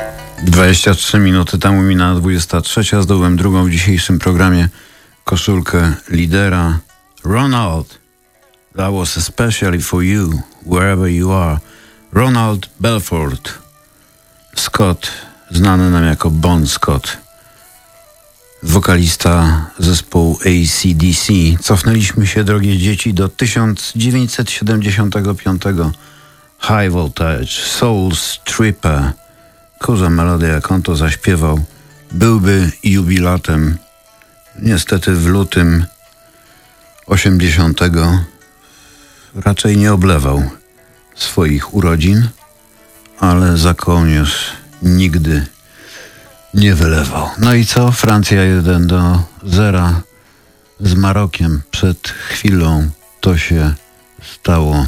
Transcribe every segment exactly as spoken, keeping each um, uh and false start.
dwadzieścia trzy minuty temu minęła dwudziesta trzecia. Zdobyłem drugą w dzisiejszym programie koszulkę lidera. Ronald, that was especially for you, wherever you are. Ronald Belford Scott, znany nam jako Bon Scott, wokalista zespołu A C D C. Cofnęliśmy się, drogie dzieci, do tysiąc dziewięćset siedemdziesiątego piątego. High Voltage, Soul Stripper. Kurza melodia, jak on to zaśpiewał, byłby jubilatem. Niestety w lutym osiemdziesiątego raczej nie oblewał swoich urodzin, ale za kołnierz nigdy nie wylewał. No i co? Francja jeden do zera z Marokiem. Przed chwilą to się stało.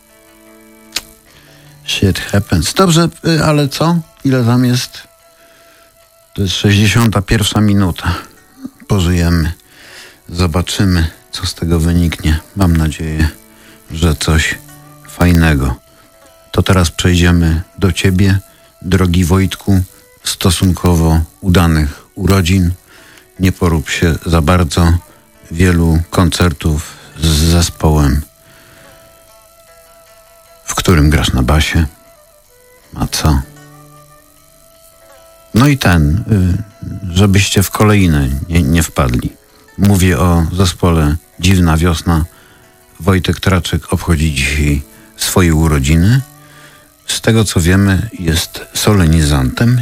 Shit happens. Dobrze, ale co? Ile tam jest? To jest sześćdziesiąta pierwsza minuta. Pożyjemy. Zobaczymy, co z tego wyniknie. Mam nadzieję, że coś fajnego. To teraz przejdziemy do ciebie, drogi Wojtku. Stosunkowo udanych urodzin. Nie porób się za bardzo. Wielu koncertów z zespołem, w którym grasz na basie. A co? No i ten, żebyście w kolejne nie, nie wpadli. Mówię o zespole Dziwna Wiosna. Wojtek Traczyk obchodzi dzisiaj swoje urodziny. Z tego co wiemy, jest solenizantem